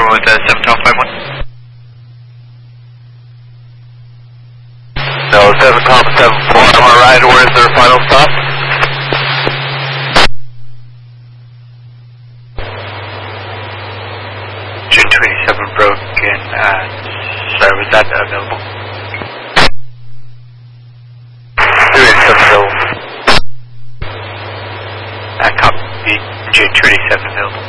everyone with 71251. No, 774, am I right? Where's their final stop? June 27 broken, sorry, was that available? 387 available. Copy, June 27 available.